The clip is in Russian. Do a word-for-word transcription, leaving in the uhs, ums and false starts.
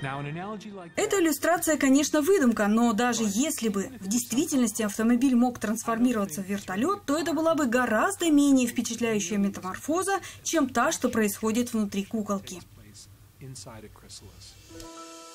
Эта иллюстрация, конечно, выдумка, но даже если бы в действительности автомобиль мог трансформироваться в вертолет, то это была бы гораздо менее впечатляющая метаморфоза, чем та, что происходит внутри куколки.